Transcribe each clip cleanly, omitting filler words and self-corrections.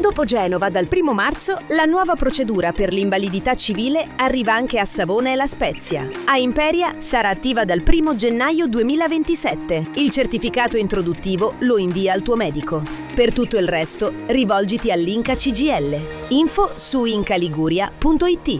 Dopo Genova, dal 1 marzo, la nuova procedura per l'invalidità civile arriva anche a Savona e La Spezia. A Imperia sarà attiva dal 1 gennaio 2027. Il certificato introduttivo lo invia al tuo medico. Per tutto il resto, rivolgiti all'Inca CGIL. Info su incaliguria.it.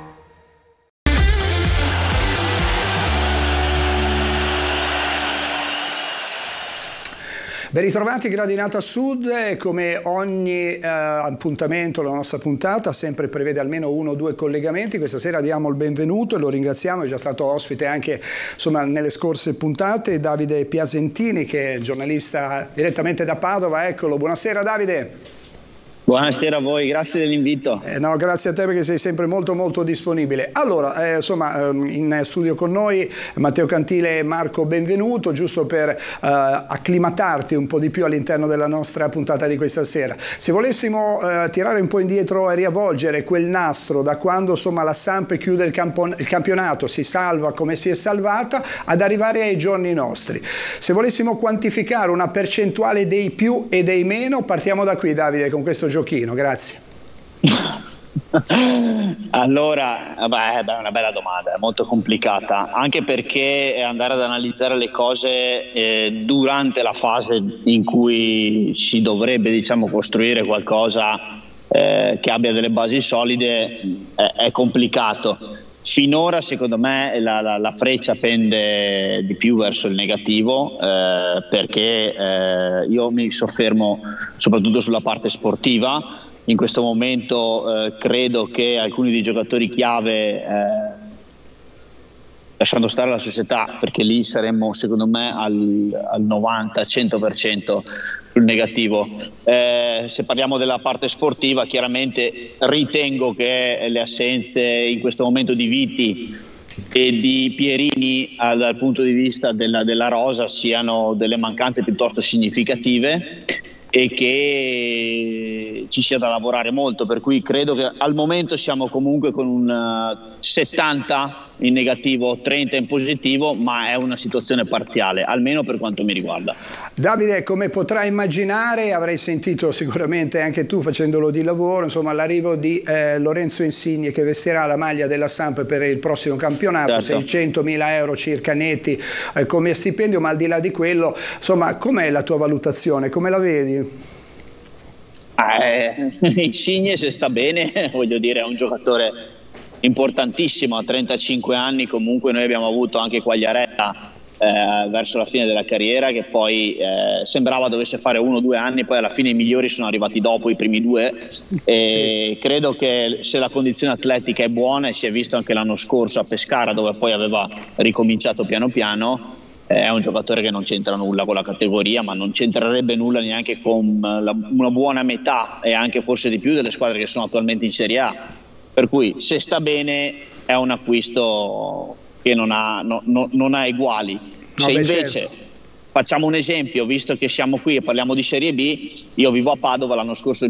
Ben ritrovati Gradinata Sud, e come ogni appuntamento la nostra puntata sempre prevede almeno 1 o 2 collegamenti. Questa sera diamo il benvenuto e lo ringraziamo, è già stato ospite anche nelle scorse puntate, Davide Piasentini, che è giornalista direttamente da Padova. Eccolo, buonasera Davide. Buonasera a voi, grazie dell'invito. No, grazie a te perché sei sempre molto molto disponibile. Allora, in studio con noi Matteo Cantile e Marco Benvenuto, giusto per acclimatarti un po' di più all'interno della nostra puntata di questa sera. Se volessimo tirare un po' indietro e riavvolgere quel nastro da quando la Samp chiude il campionato, si salva come si è salvata, ad arrivare ai giorni nostri. Se volessimo quantificare una percentuale dei più e dei meno, partiamo da qui Davide, con questo giochino, grazie. Allora, è una bella domanda, è molto complicata, anche perché andare ad analizzare le cose durante la fase in cui si dovrebbe, costruire qualcosa che abbia delle basi solide è complicato. Finora secondo me la freccia pende di più verso il negativo, perché io mi soffermo soprattutto sulla parte sportiva. In questo momento credo che alcuni dei giocatori chiave, lasciando stare la società, perché lì saremmo secondo me al 90-100% sul negativo. Se parliamo della parte sportiva, chiaramente ritengo che le assenze in questo momento di Viti e di Pierini dal punto di vista della rosa siano delle mancanze piuttosto significative e che ci sia da lavorare molto, per cui credo che al momento siamo comunque con un 70 in negativo, 30 in positivo, ma è una situazione parziale, almeno per quanto mi riguarda. Davide, come potrai immaginare, avrai sentito sicuramente anche tu facendolo di lavoro, l'arrivo di Lorenzo Insigne, che vestirà la maglia della Samp per il prossimo campionato, certo. 600.000 euro circa netti come stipendio, ma al di là di quello, com'è la tua valutazione, come la vedi? Insigne, se sta bene, voglio dire, è un giocatore importantissimo, a 35 anni comunque. Noi abbiamo avuto anche Quagliarella verso la fine della carriera, che poi sembrava dovesse fare 1 o 2 anni, poi alla fine i migliori sono arrivati dopo i primi 2, e sì. Credo che se la condizione atletica è buona, e si è visto anche l'anno scorso a Pescara, dove poi aveva ricominciato piano piano, è un giocatore che non c'entra nulla con la categoria, ma non c'entrerebbe nulla neanche con una buona metà e anche forse di più delle squadre che sono attualmente in Serie A. Per cui se sta bene è un acquisto che non ha eguali. Se invece certo. Facciamo un esempio, visto che siamo qui e parliamo di Serie B, io vivo a Padova, l'anno scorso